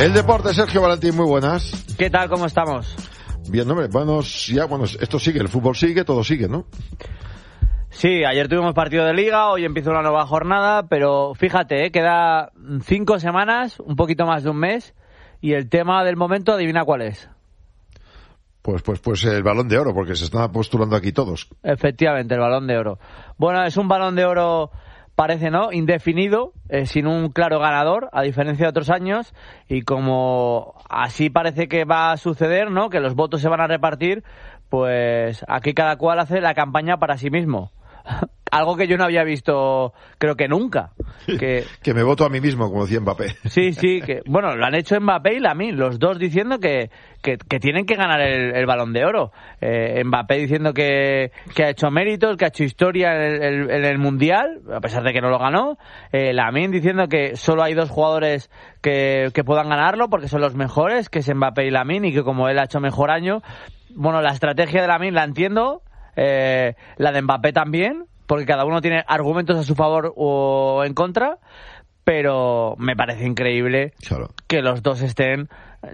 El deporte, Sergio Valentín, muy buenas. ¿Qué tal? ¿Cómo estamos? Bien, hombre, esto sigue, el fútbol sigue, todo sigue, ¿no? Sí, ayer tuvimos partido de Liga, hoy empieza una nueva jornada, pero fíjate, queda 5 semanas, un poquito más de un mes, y el tema del momento, adivina cuál es. Pues el Balón de Oro, porque se están postulando aquí todos. Efectivamente, el Balón de Oro. Bueno, es un Balón de Oro, parece, ¿no?, indefinido, sin un claro ganador, a diferencia de otros años, y como así parece que va a suceder, ¿no?, que los votos se van a repartir, pues aquí cada cual hace la campaña para sí mismo. Algo que yo no había visto, creo que nunca. Que me voto a mí mismo, como decía Mbappé. Sí, que bueno, lo han hecho Mbappé y Lamine, los dos diciendo que tienen que ganar el Balón de Oro. Mbappé diciendo que ha hecho méritos, que ha hecho historia en el Mundial, a pesar de que no lo ganó. Lamine diciendo que solo hay 2 jugadores que puedan ganarlo porque son los mejores, que es Mbappé y Lamine, y que como él ha hecho mejor año. Bueno, la estrategia de Lamine la entiendo, la de Mbappé también, porque cada uno tiene argumentos a su favor o en contra, pero me parece increíble que los dos estén,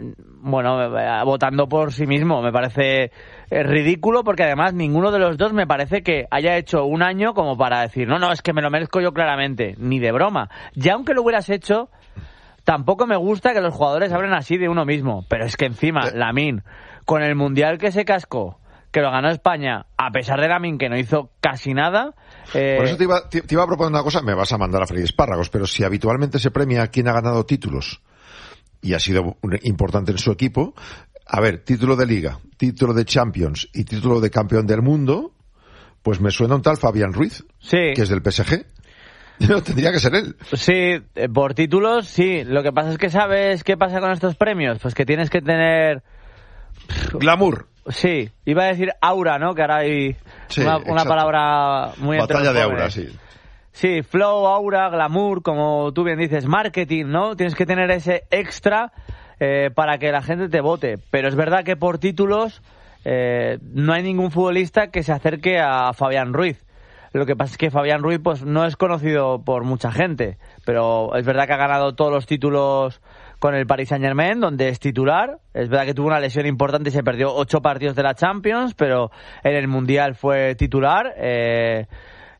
votando por sí mismo. Me parece ridículo, porque además ninguno de los dos me parece que haya hecho un año como para decir, no, es que me lo merezco yo claramente, ni de broma. Ya aunque lo hubieras hecho, tampoco me gusta que los jugadores hablen así de uno mismo, pero es que encima Lamine, con el Mundial que se cascó, que lo ganó España, a pesar de Lamine, que no hizo casi nada. Por eso te iba a proponer una cosa, me vas a mandar a freír espárragos, pero si habitualmente se premia a quien ha ganado títulos y ha sido importante en su equipo, a ver, título de Liga, título de Champions y título de campeón del mundo, pues me suena un tal Fabián Ruiz, sí, que es del PSG. No, tendría que ser él. Sí, por títulos, sí. Lo que pasa es que, ¿sabes qué pasa con estos premios? Pues que tienes que glamour. Sí, iba a decir aura, ¿no? Que ahora hay una palabra muy... Batalla de aura, sí. Sí, flow, aura, glamour, como tú bien dices, marketing, ¿no? Tienes que tener ese extra para que la gente te vote. Pero es verdad que por títulos no hay ningún futbolista que se acerque a Fabián Ruiz. Lo que pasa es que Fabián Ruiz pues no es conocido por mucha gente, pero es verdad que ha ganado todos los títulos con el Paris Saint-Germain, donde es titular. Es verdad que tuvo una lesión importante y se perdió 8 partidos de la Champions, pero en el Mundial fue titular en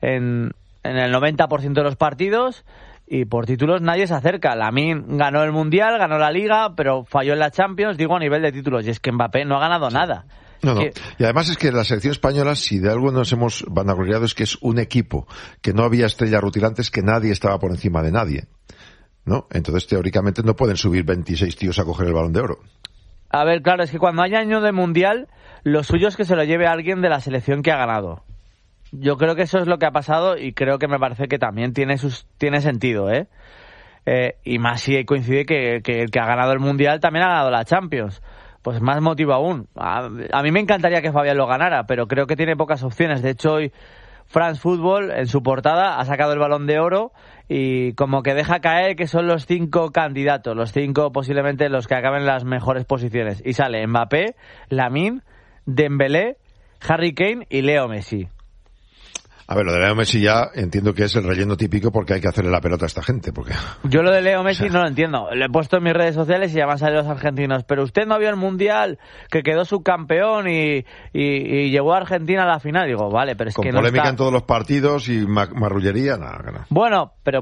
el 90% de los partidos, y por títulos nadie se acerca. Lamine ganó el Mundial, ganó la Liga, pero falló en la Champions, digo, a nivel de títulos, y es que Mbappé no ha ganado nada. No. Y además es que la selección española, si de algo nos hemos vanagloriado, es que es un equipo que no había estrellas rutilantes, que nadie estaba por encima de nadie, ¿no? Entonces, teóricamente, no pueden subir 26 tíos a coger el Balón de Oro. A ver, claro, es que cuando hay año de Mundial, lo suyo es que se lo lleve alguien de la selección que ha ganado. Yo creo que eso es lo que ha pasado, y creo que me parece que también tiene sentido, y más si coincide que el que ha ganado el Mundial también ha ganado la Champions. Pues más motivo aún. A mí me encantaría que Fabián lo ganara, pero creo que tiene pocas opciones. De hecho, hoy France Football, en su portada, ha sacado el Balón de Oro y como que deja caer que son los 5 candidatos, los 5 posiblemente los que acaben en las mejores posiciones. Y sale Mbappé, Lamine, Dembélé, Harry Kane y Leo Messi. A ver, lo de Leo Messi ya entiendo que es el relleno típico, porque hay que hacerle la pelota a esta gente. Porque yo lo de Leo Messi no lo entiendo. Lo he puesto en mis redes sociales y ya van a salir los argentinos. Pero usted no vio el Mundial, que quedó subcampeón y llevó a Argentina a la final. Digo, vale, pero es que no está... Con polémica en todos los partidos y marrullería, nada. No. Pero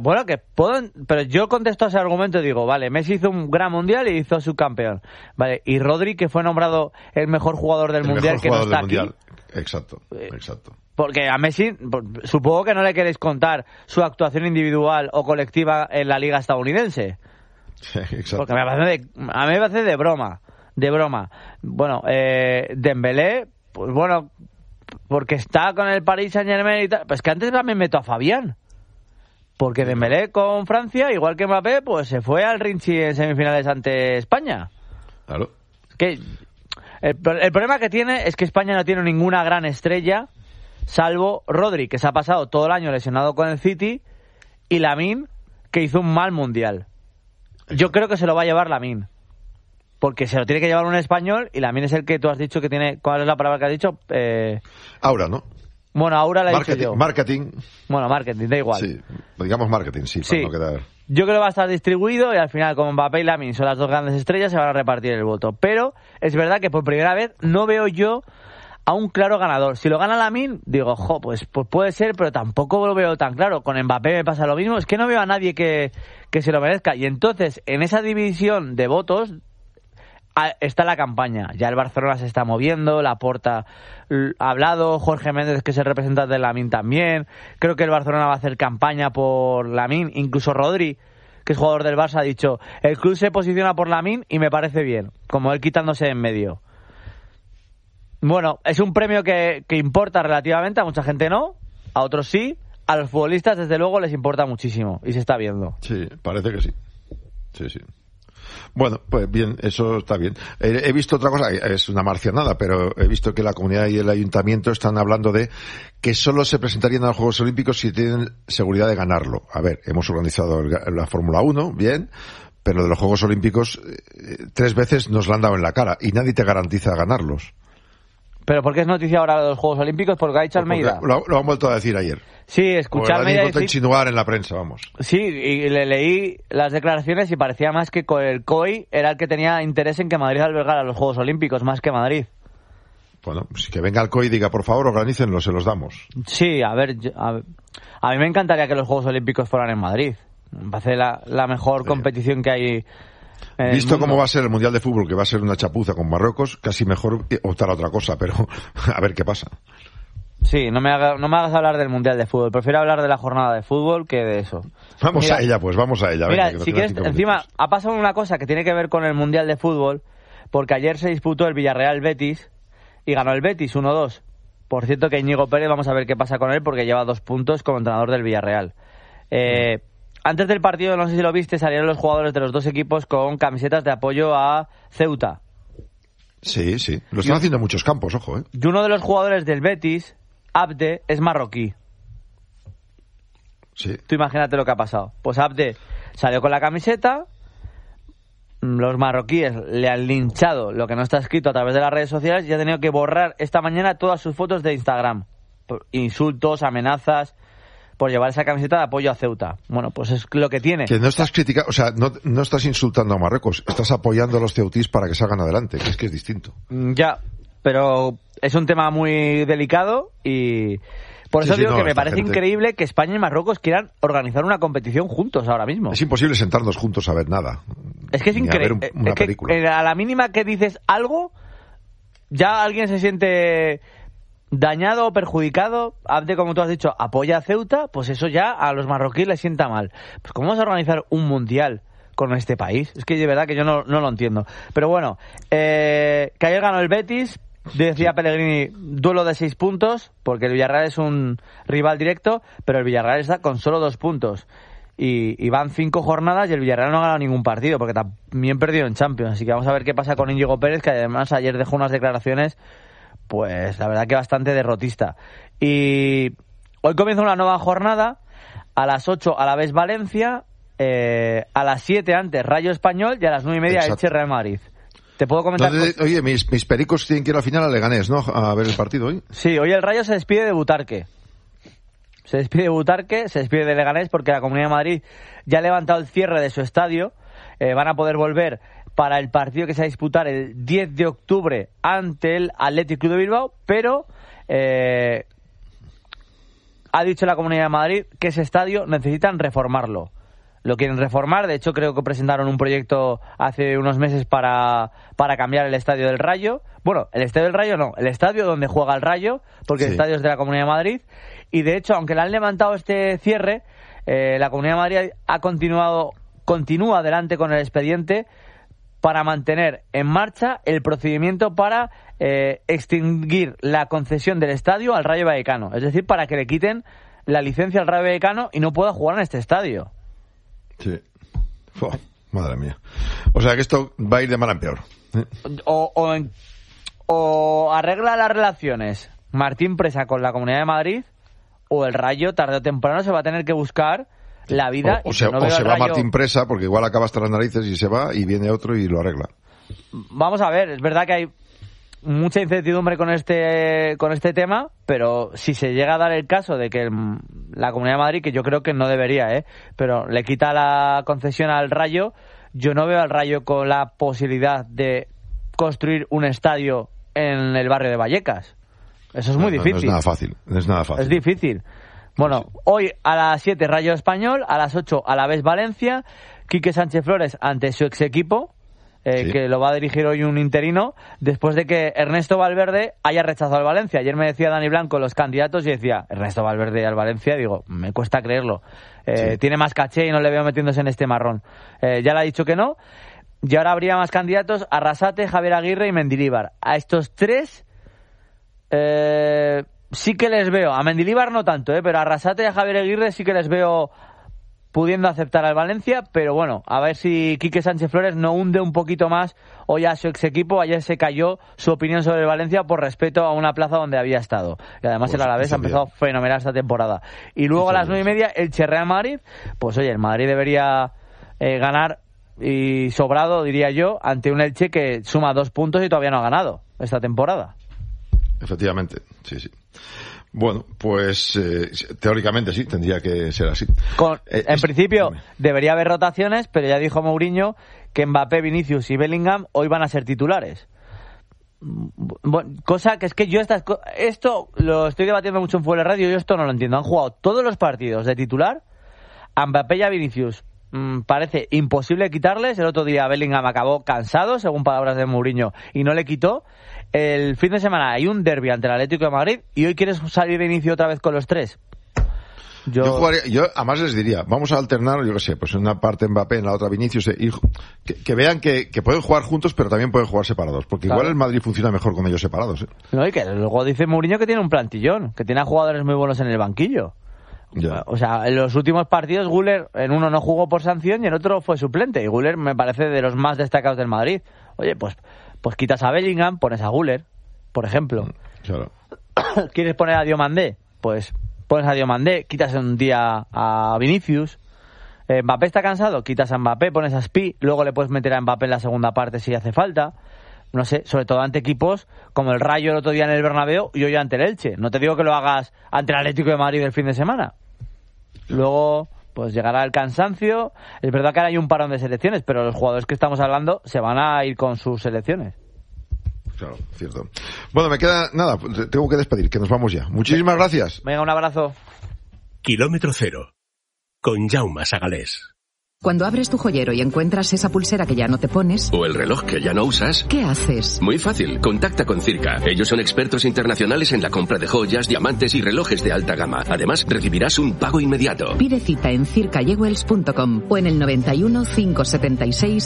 yo contesto a ese argumento y digo, vale, Messi hizo un gran Mundial y hizo subcampeón. Vale, y Rodri, que fue nombrado el mejor jugador del Mundial, que no está aquí. Exacto. Porque a Messi, supongo que no le queréis contar su actuación individual o colectiva en la Liga estadounidense. Sí, exacto. Porque a mí me parece de broma. Bueno, Dembélé, pues bueno, porque está con el Paris Saint-Germain y tal. Pues que antes también meto a Fabián. Porque Dembélé con Francia, igual que Mbappé, pues se fue al Rinchi en semifinales ante España. Claro. Que el problema que tiene es que España no tiene ninguna gran estrella, salvo Rodri, que se ha pasado todo el año lesionado con el City, y Lamine, que hizo un mal Mundial. Yo creo que se lo va a llevar Lamine, porque se lo tiene que llevar un español, y Lamine es el que tú has dicho que tiene... ¿Cuál es la palabra que has dicho? Aura, ¿no? Bueno, Aura la he dicho yo. Marketing. Bueno, marketing, da igual. Sí, digamos marketing, sí, Sí. para no quedar... Yo creo que va a estar distribuido y al final, como Mbappé y Lamine son las dos grandes estrellas, se van a repartir el voto. Pero es verdad que por primera vez no veo yo a un claro ganador. Si lo gana Lamine, digo, pues puede ser, pero tampoco lo veo tan claro. Con Mbappé me pasa lo mismo. Es que no veo a nadie que se lo merezca. Y entonces, en esa división de votos está la campaña. Ya el Barcelona se está moviendo, Laporta ha hablado, Jorge Méndez, que es el representante de Lamine, también. Creo que el Barcelona va a hacer campaña por Lamine. Incluso Rodri, que es jugador del Barça, ha dicho, el club se posiciona por Lamine y me parece bien, como él quitándose en medio. Bueno, es un premio que importa relativamente, a mucha gente no, a otros sí, a los futbolistas desde luego les importa muchísimo y se está viendo. Sí, parece que sí. Sí. Bueno, pues bien, eso está bien. He visto otra cosa, es una marcianada, pero he visto que la comunidad y el ayuntamiento están hablando de que solo se presentarían a los Juegos Olímpicos si tienen seguridad de ganarlo. A ver, hemos organizado la Fórmula 1, bien, pero de los Juegos Olímpicos 3 veces nos la han dado en la cara y nadie te garantiza ganarlos. ¿Pero por qué es noticia ahora de los Juegos Olímpicos? Porque ha dicho Almeida. Lo han vuelto a decir ayer. Sí, escuché a Almeida decir... insinuar en la prensa, vamos. Sí, y le leí las declaraciones y parecía más que el COI era el que tenía interés en que Madrid albergara los Juegos Olímpicos, más que Madrid. Bueno, pues que venga el COI y diga, por favor, organícenlo, se los damos. Sí, a mí me encantaría que los Juegos Olímpicos fueran en Madrid. Me parece la mejor competición que hay. Visto cómo va a ser el Mundial de Fútbol, que va a ser una chapuza con Marruecos, casi mejor optar a otra cosa, pero a ver qué pasa. Sí, no me hagas hablar del Mundial de Fútbol. Prefiero hablar de la jornada de fútbol que de eso. Vamos a ella. Mira, venga, si quieres, encima ha pasado una cosa que tiene que ver con el Mundial de Fútbol, porque ayer se disputó el Villarreal-Betis y ganó el Betis 1-2. Por cierto que Íñigo Pérez, vamos a ver qué pasa con él, porque lleva 2 puntos como entrenador del Villarreal. Antes del partido, no sé si lo viste, salieron los jugadores de los dos equipos con camisetas de apoyo a Ceuta. Sí. Lo están haciendo en muchos campos, ojo, Y uno de los jugadores del Betis, Abde, es marroquí. Sí. Tú imagínate lo que ha pasado. Pues Abde salió con la camiseta, los marroquíes le han linchado lo que no está escrito a través de las redes sociales y ha tenido que borrar esta mañana todas sus fotos de Instagram. Insultos, amenazas, por llevar esa camiseta de apoyo a Ceuta. Bueno, pues es lo que tiene. Que no estás criticando, o sea, no estás insultando a Marruecos, estás apoyando a los ceutís para que salgan adelante, que es distinto. Ya, pero es un tema muy delicado y por eso digo que me parece increíble que España y Marruecos quieran organizar una competición juntos ahora mismo. Es imposible sentarnos juntos a ver nada. Es que es increíble. A la mínima que dices algo, ya alguien se siente dañado o perjudicado. Abde, como tú has dicho, apoya a Ceuta, pues eso ya a los marroquíes les sienta mal. Pues ¿cómo vamos a organizar un mundial con este país? Es que de verdad que yo no lo entiendo. Pero bueno, que ayer ganó el Betis, decía Pellegrini, duelo de 6 puntos, porque el Villarreal es un rival directo, pero el Villarreal está con solo 2 puntos. Y van 5 jornadas y el Villarreal no ha ganado ningún partido, porque también perdió en Champions. Así que vamos a ver qué pasa con Íñigo Pérez, que además ayer dejó unas declaraciones, pues la verdad que bastante derrotista. Y hoy comienza una nueva jornada, a las 8 Alavés Valencia, a las 7 antes Rayo Español y a las 9:30 Elche Real Madrid. ¿Te puedo comentar? Oye, mis pericos tienen que ir al final a Leganés, ¿no? A ver el partido hoy. Sí, hoy el Rayo se despide de Butarque. Se despide de Leganés porque la Comunidad de Madrid ya ha levantado el cierre de su estadio. Van a poder volver para el partido que se va a disputar el 10 de octubre ante el Athletic Club de Bilbao, pero ha dicho la Comunidad de Madrid que ese estadio necesitan reformarlo. Lo quieren reformar, de hecho creo que presentaron un proyecto hace unos meses para cambiar el estadio del Rayo. Bueno, el estadio del Rayo no, el estadio donde juega el Rayo, porque sí. El estadio es de la Comunidad de Madrid. Y de hecho, aunque le han levantado este cierre, la Comunidad de Madrid continúa adelante con el expediente para mantener en marcha el procedimiento para extinguir la concesión del estadio al Rayo Vallecano. Es decir, para que le quiten la licencia al Rayo Vallecano y no pueda jugar en este estadio. Sí. Madre mía. O sea que esto va a ir de mal en peor. O arregla las relaciones Martín Presa con la Comunidad de Madrid, o el Rayo tarde o temprano se va a tener que buscar la vida. O se va Martín Presa, porque igual acaba hasta las narices y se va y viene otro y lo arregla. Vamos a ver, es verdad que mucha incertidumbre con este tema, pero si se llega a dar el caso de que la Comunidad de Madrid, que yo creo que no debería, pero le quita la concesión al Rayo, yo no veo al Rayo con la posibilidad de construir un estadio en el barrio de Vallecas. Eso es muy difícil. No es nada fácil. Es difícil. Bueno, hoy a las 7 Rayo Español, a las 8 Alavés Valencia, Quique Sánchez Flores ante su ex equipo, que lo va a dirigir hoy un interino, después de que Ernesto Valverde haya rechazado al Valencia. Ayer me decía Dani Blanco los candidatos y decía, Ernesto Valverde al Valencia, digo, me cuesta creerlo. Tiene más caché y no le veo metiéndose en este marrón. Ya le ha dicho que no. Y ahora habría más candidatos: Arrasate, Javier Aguirre y Mendilibar. A estos tres sí que les veo. A Mendilibar no tanto, pero a Arrasate y a Javier Aguirre sí que les veo pudiendo aceptar al Valencia, pero bueno, a ver si Quique Sánchez Flores no hunde un poquito más hoy a su ex equipo. Ayer se cayó su opinión sobre el Valencia por respeto a una plaza donde había estado. Y además el Alavés ha empezado fenomenal esta temporada. Y luego a las 9:30 el Real Madrid. Pues oye, el Madrid debería ganar, y sobrado, diría yo, ante un Elche que suma 2 puntos y todavía no ha ganado esta temporada. Efectivamente, sí. Bueno, pues teóricamente sí, tendría que ser así. En principio debería haber rotaciones, pero ya dijo Mourinho que Mbappé, Vinicius y Bellingham hoy van a ser titulares. Bueno, cosa que es que yo esto lo estoy debatiendo mucho en Fuera Radio, yo esto no lo entiendo. Han jugado todos los partidos de titular, a Mbappé y a Vinicius parece imposible quitarles. El otro día Bellingham acabó cansado, según palabras de Mourinho, y no le quitó. El fin de semana hay un derbi ante el Atlético de Madrid y hoy quieres salir de inicio otra vez con los tres. Yo además les diría, vamos a alternar, yo qué sé, pues en una parte Mbappé, en la otra Vinicius, que vean que pueden jugar juntos, pero también pueden jugar separados, porque claro, igual el Madrid funciona mejor con ellos separados. No, y que luego dice Mourinho que tiene un plantillón, que tiene a jugadores muy buenos en el banquillo. Ya. O sea, en los últimos partidos Güler en uno no jugó por sanción y en otro fue suplente, y Güler me parece de los más destacados del Madrid. Oye, pues quitas a Bellingham, pones a Güler, por ejemplo. Claro. ¿Quieres poner a Diomandé? Pues pones a Diomandé, quitas un día a Vinicius. Mbappé está cansado, quitas a Mbappé, pones a Spi, luego le puedes meter a Mbappé en la segunda parte si hace falta. No sé, sobre todo ante equipos como el Rayo el otro día en el Bernabéu y hoy ante el Elche. No te digo que lo hagas ante el Atlético de Madrid el fin de semana. Luego, pues llegará el cansancio. Es verdad que ahora hay un parón de selecciones, pero los jugadores que estamos hablando se van a ir con sus selecciones. Claro, cierto. Bueno, me queda nada, tengo que despedir, que nos vamos ya. Muchísimas gracias. Venga, un abrazo. Kilómetro Cero, con Jaume Sagalés. Cuando abres tu joyero y encuentras esa pulsera que ya no te pones, o el reloj que ya no usas, ¿qué haces? Muy fácil, contacta con Circa. Ellos son expertos internacionales en la compra de joyas, diamantes y relojes de alta gama. Además, recibirás un pago inmediato. Pide cita en circajewels.com o en el 91 576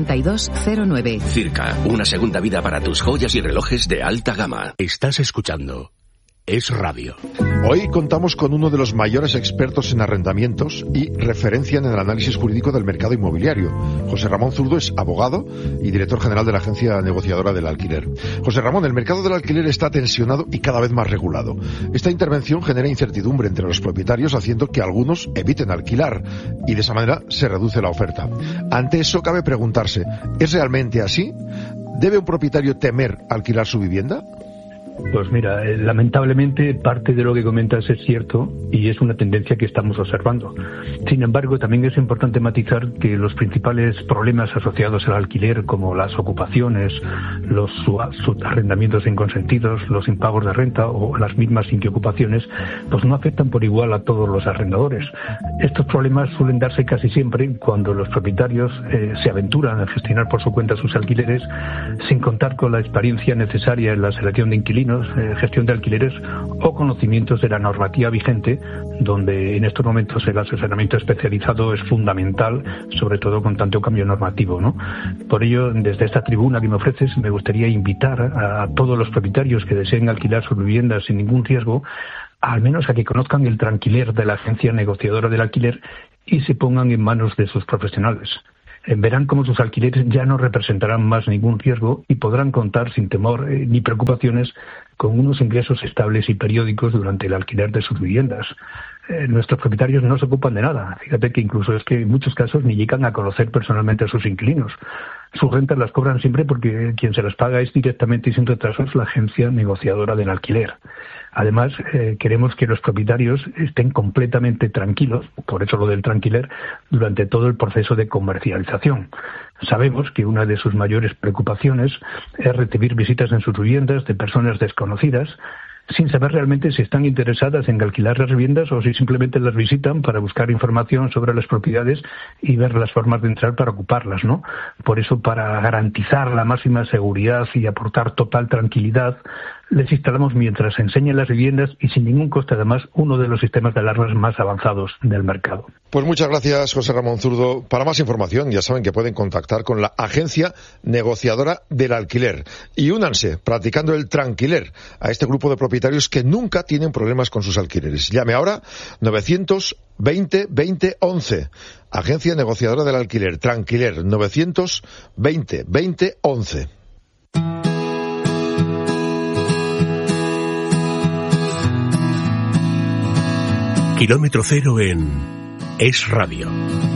6209. Circa, una segunda vida para tus joyas y relojes de alta gama. Estás escuchando Es Radio. Hoy contamos con uno de los mayores expertos en arrendamientos y referencia en el análisis jurídico del mercado inmobiliario. José Ramón Zurdo es abogado y director general de la agencia negociadora del alquiler. José Ramón, el mercado del alquiler está tensionado y cada vez más regulado. Esta intervención genera incertidumbre entre los propietarios, haciendo que algunos eviten alquilar y de esa manera se reduce la oferta. Ante eso cabe preguntarse, ¿es realmente así? ¿Debe un propietario temer alquilar su vivienda? Pues mira, lamentablemente parte de lo que comentas es cierto y es una tendencia que estamos observando. Sin embargo, también es importante matizar que los principales problemas asociados al alquiler, como las ocupaciones, los arrendamientos inconsentidos, los impagos de renta o las mismas inquiocupaciones, pues no afectan por igual a todos los arrendadores. Estos problemas suelen darse casi siempre cuando los propietarios se aventuran a gestionar por su cuenta sus alquileres sin contar con la experiencia necesaria en la selección de inquilinos, gestión de alquileres o conocimientos de la normativa vigente, donde en estos momentos el asesoramiento especializado es fundamental, sobre todo con tanto cambio normativo, ¿no? Por ello, desde esta tribuna que me ofreces, me gustaría invitar a todos los propietarios que deseen alquilar sus viviendas sin ningún riesgo, al menos a que conozcan el tranquiler de la agencia negociadora del alquiler y se pongan en manos de sus profesionales. Verán cómo sus alquileres ya no representarán más ningún riesgo y podrán contar sin temor ni preocupaciones con unos ingresos estables y periódicos durante el alquiler de sus viviendas. Nuestros propietarios no se ocupan de nada. Fíjate que incluso es que en muchos casos ni llegan a conocer personalmente a sus inquilinos. sus rentas las cobran siempre porque quien se las paga es directamente y sin retrasos la agencia negociadora del alquiler. Además, queremos que los propietarios estén completamente tranquilos, por eso lo del tranquiler, durante todo el proceso de comercialización. Sabemos que una de sus mayores preocupaciones es recibir visitas en sus viviendas de personas desconocidas, sin saber realmente si están interesadas en alquilar las viviendas o si simplemente las visitan para buscar información sobre las propiedades y ver las formas de entrar para ocuparlas, ¿no? Por eso, para garantizar la máxima seguridad y aportar total tranquilidad, les instalamos mientras enseñan las viviendas y sin ningún coste además uno de los sistemas de alarmas más avanzados del mercado. Pues muchas gracias, José Ramón Zurdo. Para más información ya saben que pueden contactar con la agencia negociadora del alquiler y únanse practicando el tranquiler a este grupo de propietarios que nunca tienen problemas con sus alquileres. Llame ahora 920 20 11. Agencia negociadora del alquiler, Tranquiler, 920 20 11. Kilómetro cero en Es Radio.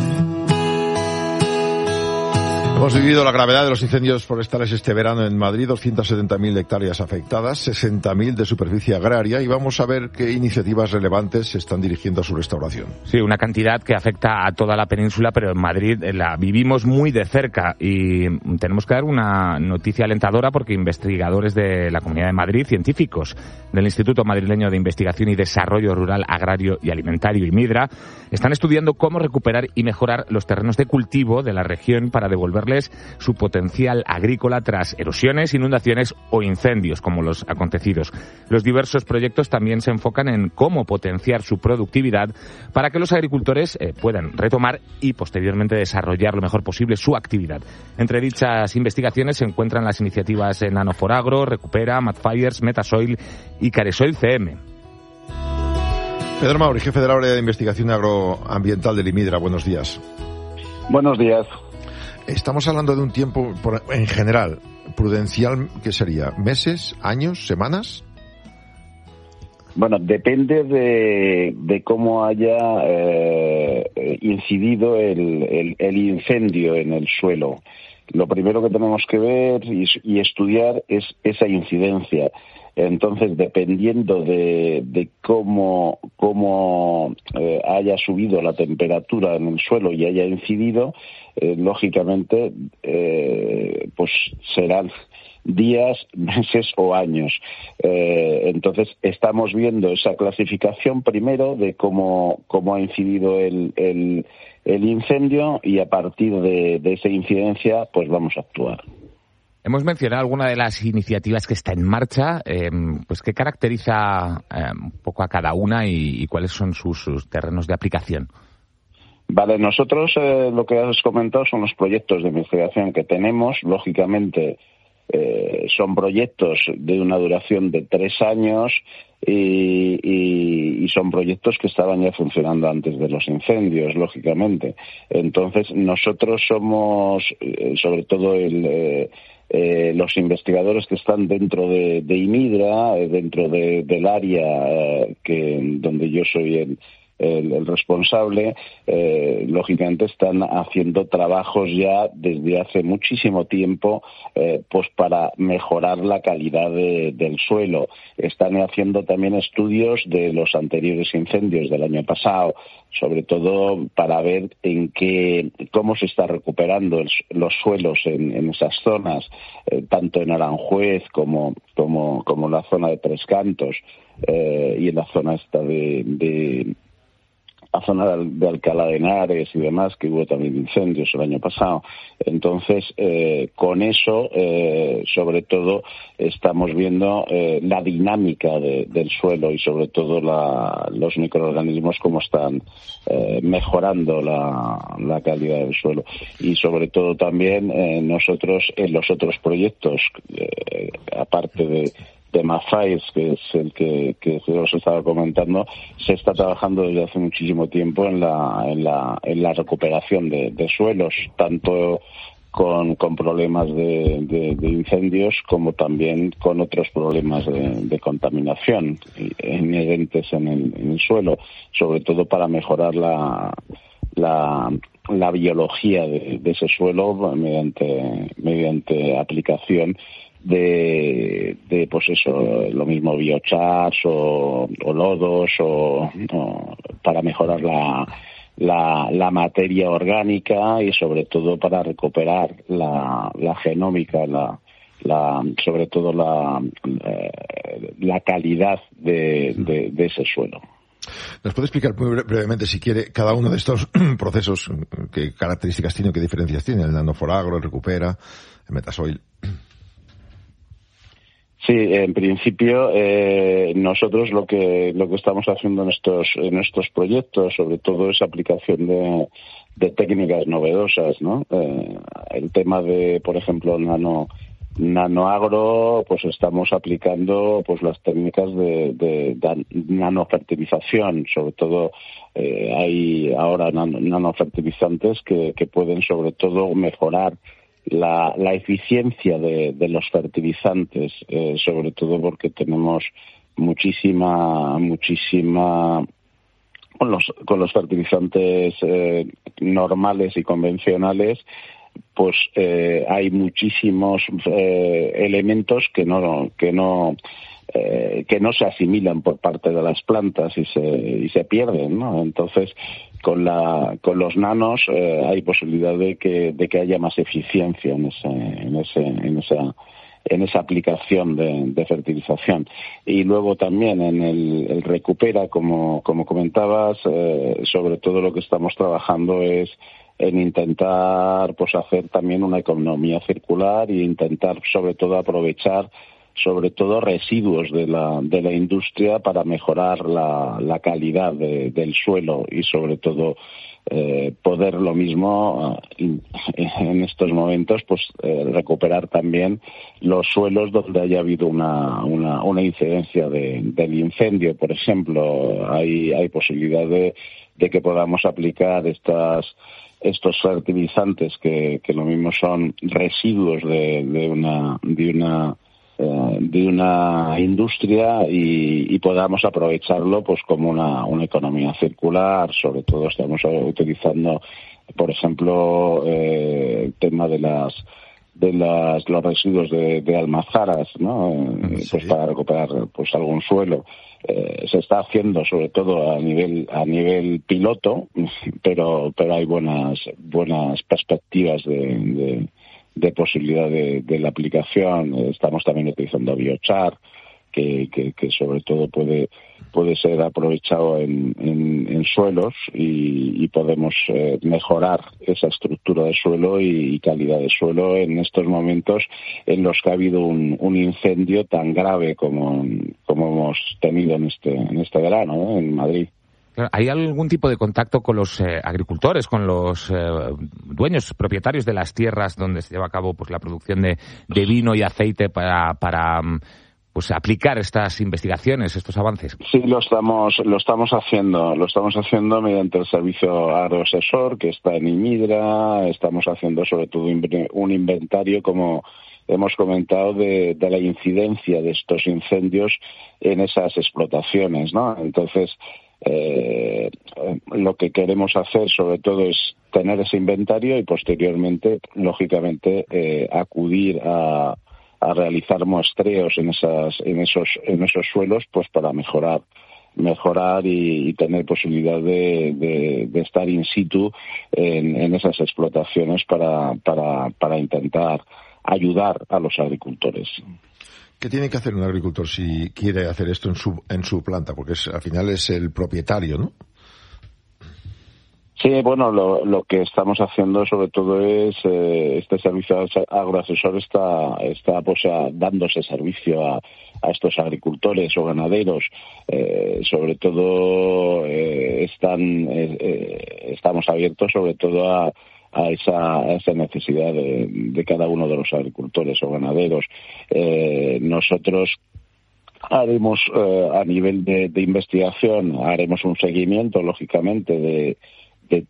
Hemos vivido la gravedad de los incendios forestales este verano en Madrid, 270.000 hectáreas afectadas, 60.000 de superficie agraria, y vamos a ver qué iniciativas relevantes se están dirigiendo a su restauración. Sí, una cantidad que afecta a toda la península, pero en Madrid la vivimos muy de cerca y tenemos que dar una noticia alentadora porque investigadores de la Comunidad de Madrid, científicos del Instituto Madrileño de Investigación y Desarrollo Rural, Agrario y Alimentario, IMIDRA, están estudiando cómo recuperar y mejorar los terrenos de cultivo de la región para devolverles su potencial agrícola tras erosiones, inundaciones o incendios como los acontecidos. Los diversos proyectos también se enfocan en cómo potenciar su productividad para que los agricultores puedan retomar y posteriormente desarrollar lo mejor posible su actividad. Entre dichas investigaciones se encuentran las iniciativas Nanoforagro, Recupera, Madfires, Metasoil y Caresoil CM. Pedro Mauri, jefe del área de investigación agroambiental del IMIDRA. Buenos días. Buenos días. Estamos hablando de un tiempo, en general, prudencial, ¿qué sería? ¿Meses, años, semanas? Bueno, depende de cómo haya incidido el incendio en el suelo. Lo primero que tenemos que ver y estudiar es esa incidencia. Entonces, dependiendo de cómo haya subido la temperatura en el suelo y haya incidido, lógicamente, pues serán días, meses o años. Entonces, estamos viendo esa clasificación primero de cómo ha incidido el incendio y a partir de esa incidencia, pues vamos a actuar. Hemos mencionado alguna de las iniciativas que está en marcha, pues ¿qué caracteriza un poco a cada una y cuáles son sus terrenos de aplicación? Vale, nosotros lo que has comentado son los proyectos de investigación que tenemos. Lógicamente son proyectos de una duración de 3 años y son proyectos que estaban ya funcionando antes de los incendios, lógicamente. Entonces nosotros somos sobre todo los investigadores que están dentro de IMIDRA, dentro del área donde yo soy el responsable, lógicamente están haciendo trabajos ya desde hace muchísimo tiempo pues para mejorar la calidad del suelo. Están haciendo también estudios de los anteriores incendios del año pasado, sobre todo para ver cómo se está recuperando los suelos en esas zonas, tanto en Aranjuez como la zona de Tres Cantos y en la zona esta la zona de Alcalá de Henares y demás, que hubo también incendios el año pasado. Entonces, con eso, sobre todo, estamos viendo la dinámica del suelo y sobre todo los microorganismos cómo están mejorando la calidad del suelo. Y sobre todo también nosotros en los otros proyectos, aparte de Madfires, que es el que os estaba comentando, se está trabajando desde hace muchísimo tiempo en la recuperación de suelos, tanto con problemas de incendios como también con otros problemas de contaminación inherentes en el suelo, sobre todo para mejorar la la biología de ese suelo mediante aplicación de pues eso, lo mismo biochars o lodos o para mejorar la materia orgánica y sobre todo para recuperar la genómica, sobre todo la calidad de ese suelo. ¿Nos puede explicar muy brevemente, si quiere, cada uno de estos procesos, qué características tiene o qué diferencias tiene? El Nanoforagro, el Recupera, el Metasoil. Sí, en principio nosotros lo que estamos haciendo en estos proyectos, sobre todo, es aplicación de técnicas novedosas, ¿no? El tema de, por ejemplo, nanoagro, pues estamos aplicando pues las técnicas de nanofertilización. Sobre todo hay ahora nanofertilizantes que pueden sobre todo mejorar la eficiencia de los fertilizantes, sobre todo porque tenemos muchísima con los fertilizantes normales y convencionales, pues hay muchísimos elementos que no se asimilan por parte de las plantas y se pierden, ¿no? Entonces, con los nanos hay posibilidad de que haya más eficiencia en esa aplicación de fertilización. Y luego también en el Recupera, como comentabas, sobre todo lo que estamos trabajando es en intentar pues hacer también una economía circular e intentar sobre todo aprovechar sobre todo residuos de la industria para mejorar la calidad del suelo y sobre todo poder lo mismo en estos momentos pues recuperar también los suelos donde haya habido una incidencia del incendio, por ejemplo. Hay posibilidad de que podamos aplicar estos fertilizantes que lo mismo son residuos de una industria y podamos aprovecharlo pues como una economía circular. Sobre todo estamos utilizando, por ejemplo, el tema de los residuos de almazaras, ¿no? Sí. Pues para recuperar pues algún suelo. Se está haciendo sobre todo a nivel piloto, pero hay buenas perspectivas de posibilidad de la aplicación. Estamos también utilizando biochar, que sobre todo puede ser aprovechado en suelos y podemos mejorar esa estructura de suelo y calidad de suelo en estos momentos en los que ha habido un incendio tan grave como hemos tenido en este verano, ¿no? En Madrid. ¿Hay algún tipo de contacto con los agricultores, con los dueños, propietarios de las tierras donde se lleva a cabo pues la producción de vino y aceite para pues aplicar estas investigaciones, estos avances? Sí, lo estamos haciendo mediante el servicio agroasesor que está en Imidra. Estamos haciendo sobre todo un inventario, como hemos comentado, de la incidencia de estos incendios en esas explotaciones, ¿no? Entonces, lo que queremos hacer sobre todo es tener ese inventario y posteriormente, lógicamente, acudir a realizar muestreos en esos suelos, pues para mejorar y tener posibilidad de estar in situ en esas explotaciones para intentar ayudar a los agricultores. ¿Qué tiene que hacer un agricultor si quiere hacer esto en su planta? Porque al final es el propietario, ¿no? Sí, bueno, lo que estamos haciendo sobre todo es este servicio agroasesor está pues dándose servicio a estos agricultores o ganaderos. Sobre todo estamos abiertos sobre todo a esa necesidad de cada uno de los agricultores o ganaderos. Nosotros haremos a nivel de investigación, haremos un seguimiento, lógicamente, de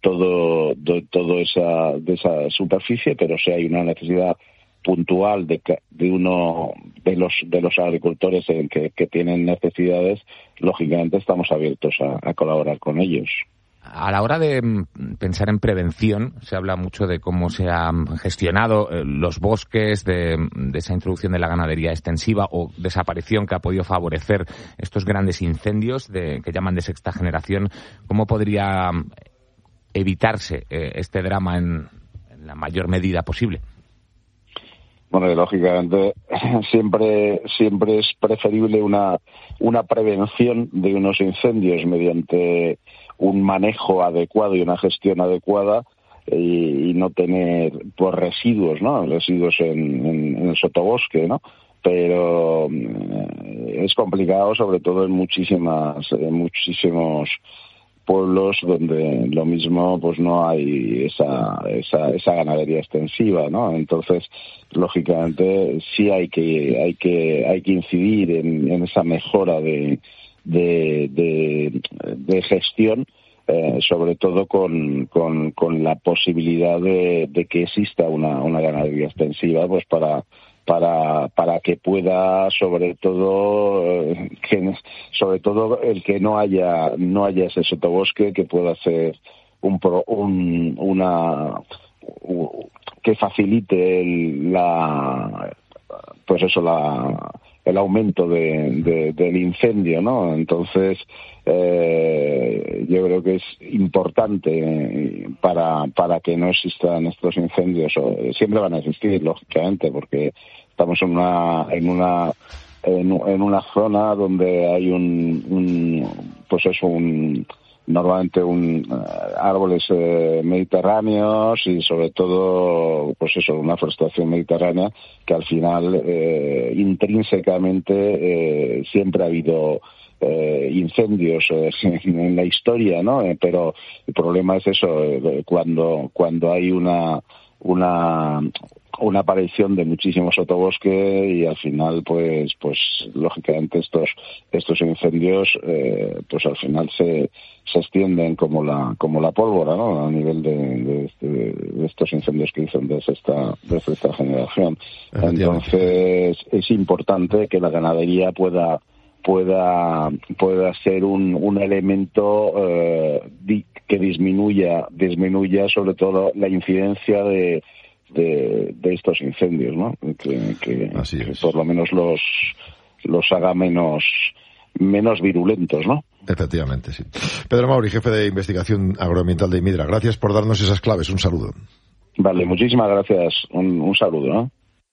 esa superficie, pero si hay una necesidad puntual de uno de los agricultores que tienen necesidades, lógicamente estamos abiertos a colaborar con ellos. A la hora de pensar en prevención, se habla mucho de cómo se han gestionado los bosques, de esa introducción de la ganadería extensiva o desaparición que ha podido favorecer estos grandes incendios que llaman de sexta generación. ¿Cómo podría evitarse este drama en la mayor medida posible? Bueno, lógicamente siempre es preferible una prevención de unos incendios mediante un manejo adecuado y una gestión adecuada y no tener pues residuos, ¿no? Residuos en el sotobosque, ¿no? Pero es complicado, sobre todo en muchísimos pueblos donde lo mismo pues no hay esa ganadería extensiva, ¿no? Entonces, lógicamente sí hay que incidir en esa mejora de gestión, sobre todo con la posibilidad de que exista una ganadería extensiva, pues para que pueda sobre todo el que no haya ese sotobosque, que pueda ser que facilite el aumento del incendio, ¿no? Entonces yo creo que es importante para que no existan estos incendios. Siempre van a existir, lógicamente, porque estamos en una zona donde hay normalmente árboles mediterráneos y sobre todo una forestación mediterránea que al final intrínsecamente siempre ha habido incendios en la historia, ¿no? Pero el problema es eso, cuando hay una aparición de muchísimos sotobosques y al final pues lógicamente estos incendios pues al final se extienden como la pólvora, ¿no? A nivel de estos incendios que dicen de esta generación. Entonces es importante que la ganadería pueda ser un elemento que disminuya sobre todo la incidencia de estos incendios, ¿no? Que por lo menos los haga menos virulentos, ¿no? Efectivamente, sí. Pedro Mauri, jefe de investigación agroambiental de Imidra, gracias por darnos esas claves. Un saludo. Vale, muchísimas gracias. Un saludo, ¿no?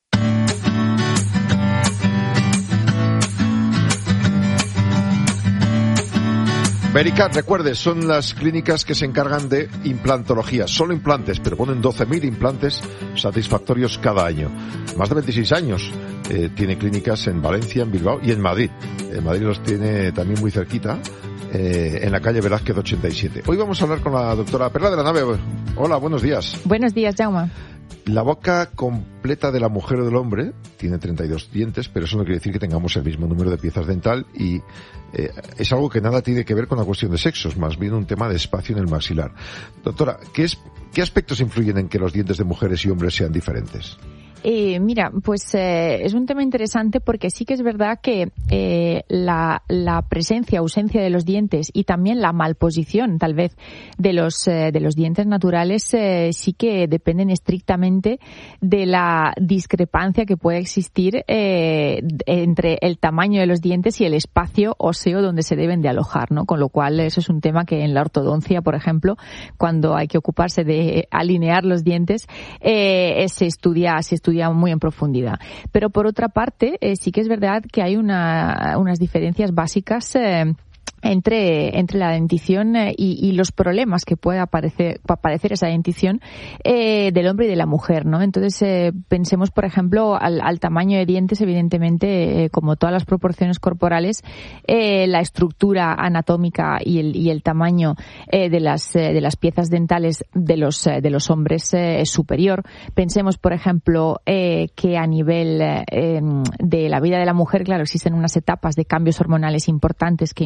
Vericat, recuerde, son las clínicas que se encargan de implantología. Solo implantes, pero ponen 12.000 implantes satisfactorios cada año. Más de 26 años. Tiene clínicas en Valencia, en Bilbao y en Madrid. En Madrid los tiene también muy cerquita, en la calle Velázquez 87. Hoy vamos a hablar con la doctora Perla de la Nave. Hola, buenos días. Buenos días, Jaume. La boca completa de la mujer o del hombre tiene 32 dientes, pero eso no quiere decir que tengamos el mismo número de piezas dental y es algo que nada tiene que ver con la cuestión de sexos, más bien un tema de espacio en el maxilar. Doctora, ¿qué aspectos influyen en que los dientes de mujeres y hombres sean diferentes? Mira, pues es un tema interesante porque sí que es verdad que la presencia, ausencia de los dientes y también la malposición, tal vez, de los dientes naturales sí que dependen estrictamente de la discrepancia que puede existir entre el tamaño de los dientes y el espacio óseo donde se deben de alojar, ¿no? Con lo cual eso es un tema que en la ortodoncia, por ejemplo, cuando hay que ocuparse de alinear los dientes, se estudia muy en profundidad. Pero por otra parte, sí que es verdad que hay unas diferencias básicas entre la dentición y los problemas que puede aparecer esa dentición del hombre y de la mujer, ¿no? Entonces, pensemos, por ejemplo, al tamaño de dientes, evidentemente, como todas las proporciones corporales, la estructura anatómica y el tamaño de las piezas dentales de los hombres es superior. Pensemos, por ejemplo, que a nivel de la vida de la mujer, claro, existen unas etapas de cambios hormonales importantes que influyen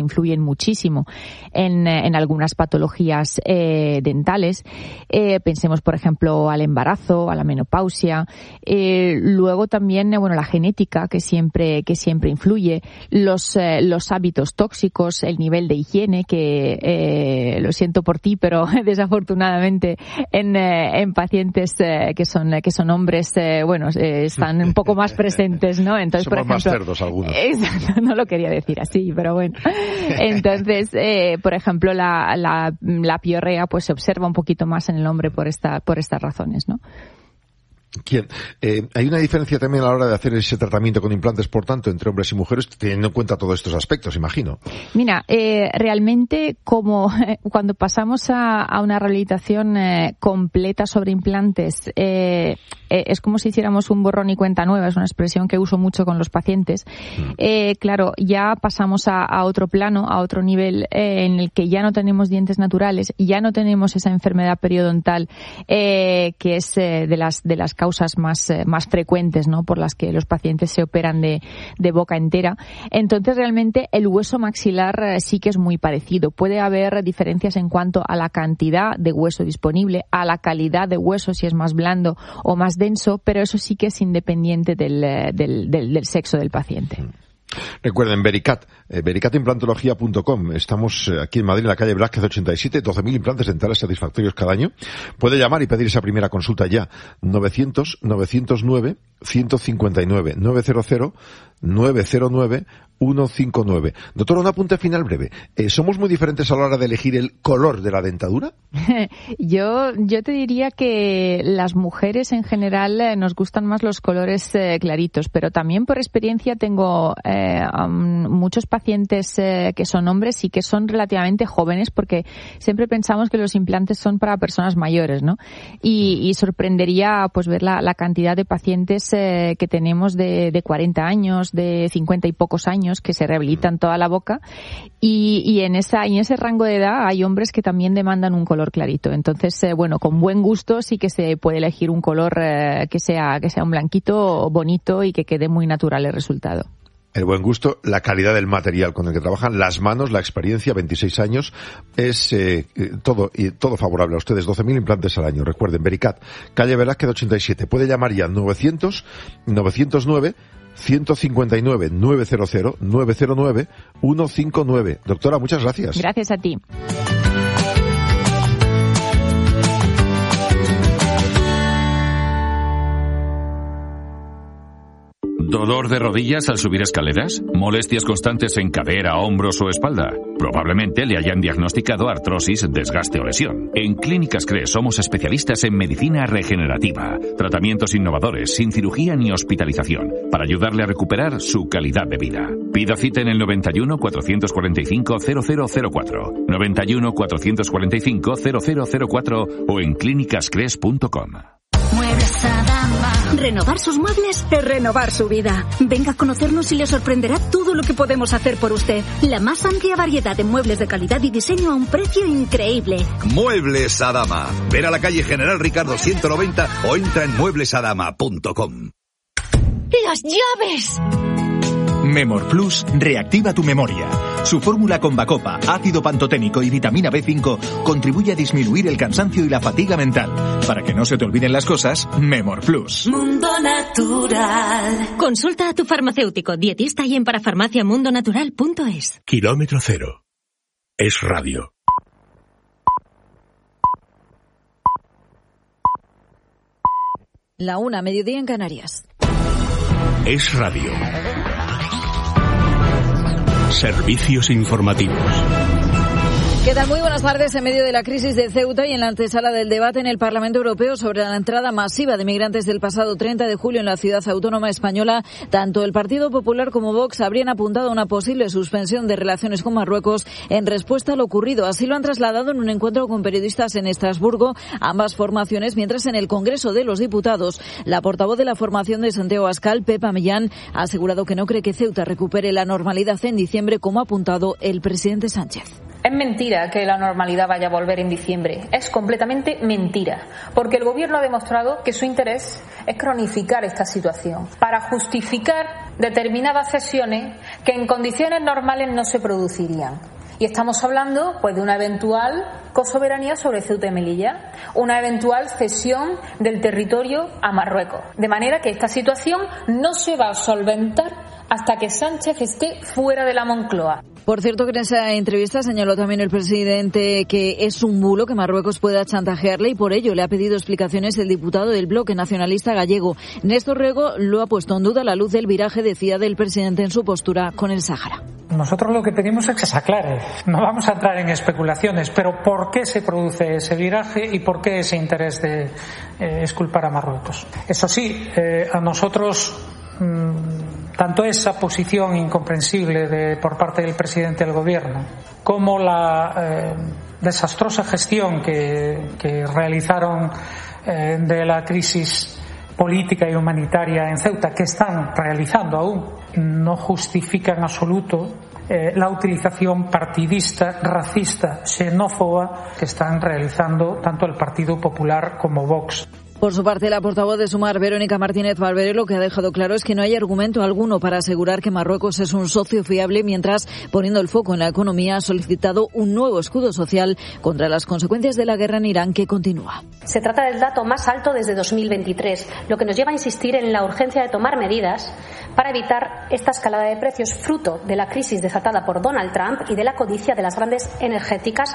muchísimo en algunas patologías dentales. Pensemos, por ejemplo, al embarazo, a la menopausia. Luego también, la genética, que siempre influye, los hábitos tóxicos, el nivel de higiene, que lo siento por ti, pero desafortunadamente en pacientes que son hombres, están un poco más presentes, ¿no? Entonces, somos por ejemplo, más cerdos algunos. Exacto, no lo quería decir así, pero bueno. Entonces, por ejemplo, la piorrea pues se observa un poquito más en el hombre por estas razones, ¿no? Hay una diferencia también a la hora de hacer ese tratamiento con implantes, por tanto, entre hombres y mujeres, teniendo en cuenta todos estos aspectos, imagino. Mira, realmente como cuando pasamos a una rehabilitación completa sobre implantes, es como si hiciéramos un borrón y cuenta nueva, es una expresión que uso mucho con los pacientes. Claro, ya pasamos a otro plano, a otro nivel, en el que ya no tenemos dientes naturales, ya no tenemos esa enfermedad periodontal que es de las causas más frecuentes, ¿no?, por las que los pacientes se operan de boca entera. Entonces, realmente el hueso maxilar sí que es muy parecido. Puede haber diferencias en cuanto a la cantidad de hueso disponible, a la calidad de hueso, si es más blando o más denso, pero eso sí que es independiente del sexo del paciente. Recuerden, Vericat, vericatimplantología.com. Estamos aquí en Madrid, en la calle Velázquez 87, 12.000 implantes dentales satisfactorios cada año. Puede llamar y pedir esa primera consulta ya. 900-909-159, 900-909-159. Doctor, un apunte final breve. ¿Somos muy diferentes a la hora de elegir el color de la dentadura? Yo te diría que las mujeres en general nos gustan más los colores claritos, pero también por experiencia tengo muchos pacientes que son hombres y que son relativamente jóvenes, porque siempre pensamos que los implantes son para personas mayores, ¿no? Y sorprendería pues ver la cantidad de pacientes que tenemos de 40 años, de 50 y pocos años, que se rehabilitan toda la boca, y en ese rango de edad hay hombres que también demandan un color clarito. Entonces, con buen gusto sí que se puede elegir un color que sea un blanquito bonito y que quede muy natural el resultado. El buen gusto, la calidad del material con el que trabajan, las manos, la experiencia, 26 años, es todo favorable a ustedes. 12.000 implantes al año. Recuerden, Vericat, calle Velázquez 87. Puede llamar ya 900-909-159, 900-909-159. Doctora, muchas gracias. Gracias a ti. ¿Dolor de rodillas al subir escaleras? ¿Molestias constantes en cadera, hombros o espalda? Probablemente le hayan diagnosticado artrosis, desgaste o lesión. En Clínicas CRES somos especialistas en medicina regenerativa, tratamientos innovadores, sin cirugía ni hospitalización, para ayudarle a recuperar su calidad de vida. Pida cita en el 91 445 0004, 91 445 0004 o en clínicascres.com. Muebles Adama. Renovar sus muebles es renovar su vida. Venga a conocernos y le sorprenderá todo lo que podemos hacer por usted. La más amplia variedad de muebles de calidad y diseño a un precio increíble. Muebles Adama. Ven a la calle General Ricardo 190 o entra en mueblesadama.com. ¡Las llaves! Memor Plus reactiva tu memoria. Su fórmula con bacopa, ácido pantoténico y vitamina B5 contribuye a disminuir el cansancio y la fatiga mental. Para que no se te olviden las cosas, Memor Plus. Mundo Natural. Consulta a tu farmacéutico, dietista y en parafarmaciamundonatural.es. Kilómetro Cero. Es radio. La 1, mediodía en Canarias. Es radio. Servicios informativos. ¿Qué tal? Muy buenas tardes. En medio de la crisis de Ceuta y en la antesala del debate en el Parlamento Europeo sobre la entrada masiva de migrantes del pasado 30 de julio en la ciudad autónoma española, tanto el Partido Popular como Vox habrían apuntado a una posible suspensión de relaciones con Marruecos en respuesta a lo ocurrido. Así lo han trasladado en un encuentro con periodistas en Estrasburgo ambas formaciones, mientras en el Congreso de los Diputados la portavoz de la formación de Santiago Abascal, Pepa Millán, ha asegurado que no cree que Ceuta recupere la normalidad en diciembre, como ha apuntado el presidente Sánchez. Es mentira que la normalidad vaya a volver en diciembre. Es completamente mentira. Porque el Gobierno ha demostrado que su interés es cronificar esta situación para justificar determinadas cesiones que en condiciones normales no se producirían. Y estamos hablando pues de una eventual cosoberanía sobre Ceuta y Melilla, una eventual cesión del territorio a Marruecos. De manera que esta situación no se va a solventar hasta que Sánchez esté fuera de la Moncloa. Por cierto, que en esa entrevista señaló también el presidente que es un bulo que Marruecos pueda chantajearle y por ello le ha pedido explicaciones el diputado del bloque nacionalista gallego. Néstor Rego lo ha puesto en duda a la luz del viraje, decía, del presidente en su postura con el Sáhara. Nosotros lo que pedimos es que se aclare. No vamos a entrar en especulaciones, pero ¿por qué se produce ese viraje y por qué ese interés de exculpar a Marruecos? Eso sí, a nosotros tanto esa posición incomprensible por parte del presidente del gobierno como la desastrosa gestión que realizaron de la crisis política y humanitaria en Ceuta, que están realizando aún, no justifica en absoluto la utilización partidista, racista, xenófoba que están realizando tanto el Partido Popular como Vox. Por su parte, la portavoz de Sumar, Verónica Martínez Barberé, lo que ha dejado claro es que no hay argumento alguno para asegurar que Marruecos es un socio fiable, mientras, poniendo el foco en la economía, ha solicitado un nuevo escudo social contra las consecuencias de la guerra en Irán, que continúa. Se trata del dato más alto desde 2023, lo que nos lleva a insistir en la urgencia de tomar medidas para evitar esta escalada de precios fruto de la crisis desatada por Donald Trump y de la codicia de las grandes energéticas.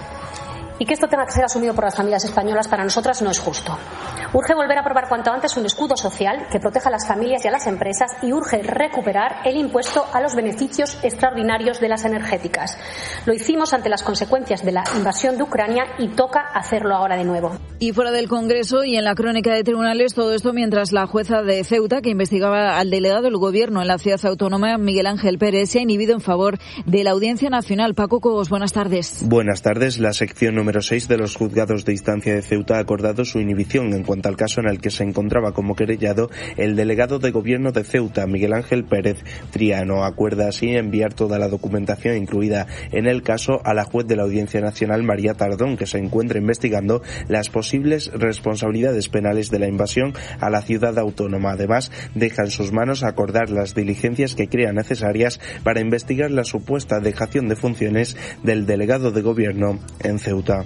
Y que esto tenga que ser asumido por las familias españolas, para nosotras no es justo. Urge volver a aprobar cuanto antes un escudo social que proteja a las familias y a las empresas, y urge recuperar el impuesto a los beneficios extraordinarios de las energéticas. Lo hicimos ante las consecuencias de la invasión de Ucrania y toca hacerlo ahora de nuevo. Y fuera del Congreso y en la crónica de tribunales, todo esto mientras la jueza de Ceuta, que investigaba al delegado del Gobierno en la ciudad autónoma, Miguel Ángel Pérez, se ha inhibido en favor de la Audiencia Nacional. Paco Cobos, buenas tardes. Buenas tardes. La sección número 6 de los juzgados de instancia de Ceuta ha acordado su inhibición en cuanto al caso en el que se encontraba como querellado el delegado de Gobierno de Ceuta, Miguel Ángel Pérez Triano. Acuerda así enviar toda la documentación incluida en el caso a la juez de la Audiencia Nacional, María Tardón, que se encuentra investigando las posibles responsabilidades penales de la invasión a la ciudad autónoma. Además, deja en sus manos acordar las diligencias que crea necesarias para investigar la supuesta dejación de funciones del delegado de Gobierno en Ceuta.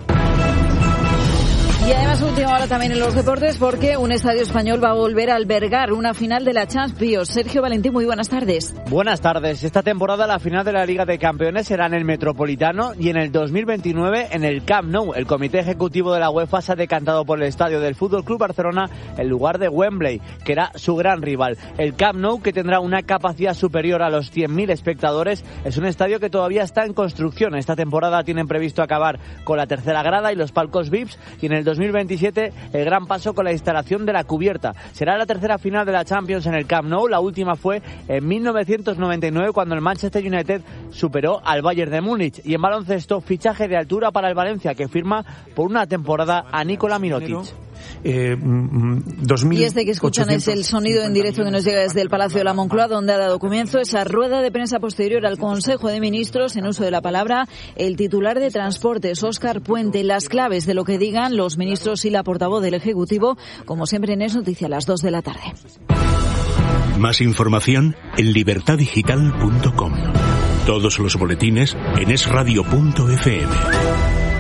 Y además, última hora también en los deportes, porque un estadio español va a volver a albergar una final de la Champions. Sergio Valentín, muy buenas tardes. Buenas tardes. Esta temporada la final de la Liga de Campeones será en el Metropolitano y en el 2029 en el Camp Nou. El comité ejecutivo de la UEFA se ha decantado por el estadio del FC Barcelona en lugar de Wembley, que era su gran rival. El Camp Nou, que tendrá una capacidad superior a los 100.000 espectadores, es un estadio que todavía está en construcción. Esta temporada tienen previsto acabar con la tercera grada y los palcos VIPs, y en el 2027 el gran paso con la instalación de la cubierta. Será la tercera final de la Champions en el Camp Nou. La última fue en 1999, cuando el Manchester United superó al Bayern de Múnich. Y en baloncesto, fichaje de altura para el Valencia, que firma por una temporada a Nikola Mirotic. Y este que escuchan es el sonido en directo que nos llega desde el Palacio de la Moncloa, donde ha dado comienzo esa rueda de prensa posterior al Consejo de Ministros. En uso de la palabra, el titular de Transportes, Óscar Puente. Las claves de lo que digan los ministros y la portavoz del Ejecutivo, como siempre en Es Noticia, a las 2 de la tarde. Más información en libertadigital.com. Todos los boletines en esradio.fm.